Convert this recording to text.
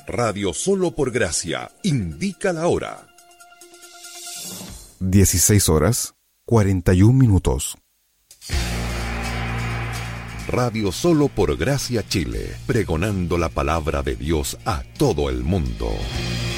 Radio Solo por Gracia indica la hora. 16:41. Radio Solo por Gracia Chile, pregonando la palabra de Dios a todo el mundo.